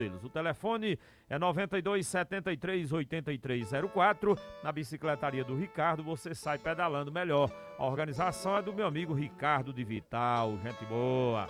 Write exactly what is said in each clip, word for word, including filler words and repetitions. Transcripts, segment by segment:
O telefone é noventa e dois, setenta e três, oitenta e três zero quatro. Na bicicletaria do Ricardo você sai pedalando melhor. A organização é do meu amigo Ricardo de Vital, gente boa.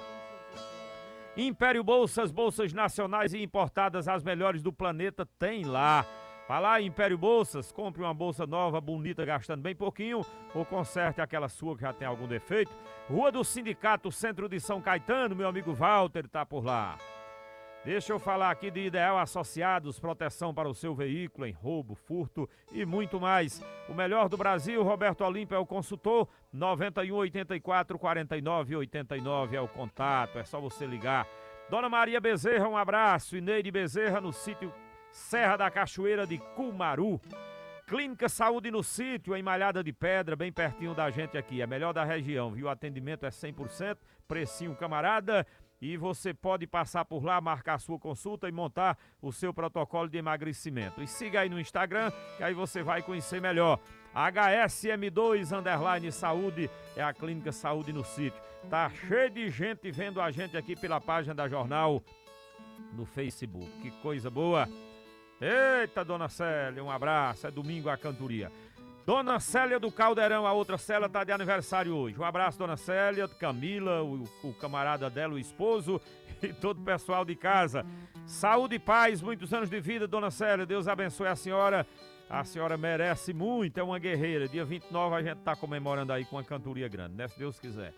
Império Bolsas, bolsas nacionais e importadas, as melhores do planeta, tem lá. Vai lá, Império Bolsas, compre uma bolsa nova, bonita, gastando bem pouquinho, ou conserte aquela sua que já tem algum defeito. Rua do Sindicato, centro de São Caetano, meu amigo Walter tá por lá. Deixa eu falar aqui de Ideal Associados, proteção para o seu veículo em roubo, furto e muito mais. O melhor do Brasil, Roberto Olímpio é o consultor, noventa e um, oitenta e quatro, quarenta e nove, oitenta e nove é o contato, é só você ligar. Dona Maria Bezerra, um abraço. Ineide Bezerra, no sítio Serra da Cachoeira de Cumaru. Clínica Saúde no Sítio, em Malhada de Pedra, bem pertinho da gente aqui, é melhor da região, viu? O atendimento é cem por cento, precinho camarada. E você pode passar por lá, marcar sua consulta e montar o seu protocolo de emagrecimento. E siga aí no Instagram, que aí você vai conhecer melhor. H S M dois Underline Saúde é a Clínica Saúde no Sítio. Tá cheio de gente vendo a gente aqui pela página da Jornal no Facebook. Que coisa boa. Eita, Dona Célia, um abraço. É domingo a cantoria. Dona Célia do Caldeirão, a outra Célia, tá de aniversário hoje. Um abraço, Dona Célia, Camila, o, o camarada dela, o esposo e todo o pessoal de casa. Saúde e paz, muitos anos de vida, Dona Célia. Deus abençoe a senhora. A senhora merece muito, é uma guerreira. Dia vinte e nove a gente tá comemorando aí com uma cantoria grande, né? Se Deus quiser.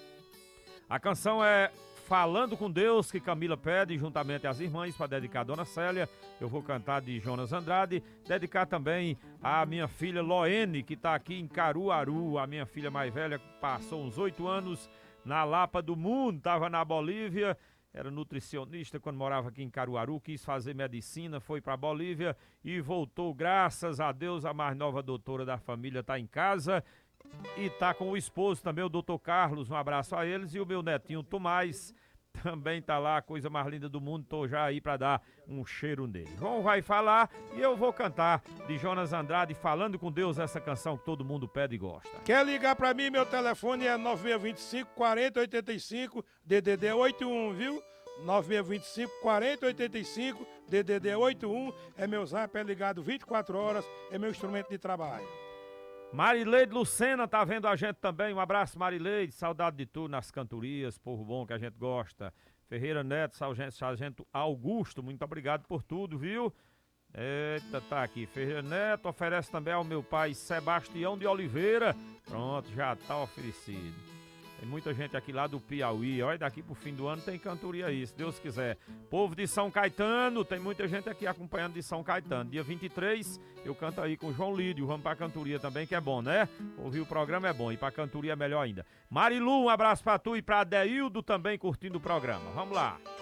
A canção é Falando com Deus, que Camila pede, juntamente às irmãs, para dedicar a Dona Célia. Eu vou cantar de Jonas Andrade, dedicar também a minha filha Loene, que está aqui em Caruaru. A minha filha mais velha passou uns oito anos na Lapa do Mundo, estava na Bolívia, era nutricionista quando morava aqui em Caruaru, quis fazer medicina, foi para a Bolívia e voltou, graças a Deus. A mais nova doutora da família está em casa. E tá com o esposo também, o doutor Carlos, um abraço a eles. E o meu netinho Tomás também tá lá, coisa mais linda do mundo. Tô já aí pra dar um cheiro nele. João vai falar e eu vou cantar de Jonas Andrade, Falando com Deus, essa canção que todo mundo pede e gosta. Quer ligar pra mim? Meu telefone é nove seis dois cinco, quarenta, oitenta e cinco, D D D oitenta e um, viu? nove seis dois cinco, quarenta, oitenta e cinco, D D D oitenta e um. É meu zap, é ligado vinte e quatro horas, é meu instrumento de trabalho. Marileide Lucena tá vendo a gente também. Um abraço, Marileide. Saudade de tu nas cantorias, povo bom que a gente gosta. Ferreira Neto, Sargento, Sargento Augusto, muito obrigado por tudo, viu? Eita, tá aqui. Ferreira Neto oferece também ao meu pai Sebastião de Oliveira. Pronto, já tá oferecido. Tem muita gente aqui lá do Piauí. Olha, daqui pro fim do ano tem cantoria aí, se Deus quiser. Povo de São Caetano, tem muita gente aqui acompanhando de São Caetano. Dia vinte e três, eu canto aí com o João Lídio. Vamos pra cantoria também, que é bom, né? Ouvir o programa é bom e pra cantoria é melhor ainda. Marilu, um abraço pra tu e pra Adeildo também curtindo o programa. Vamos lá.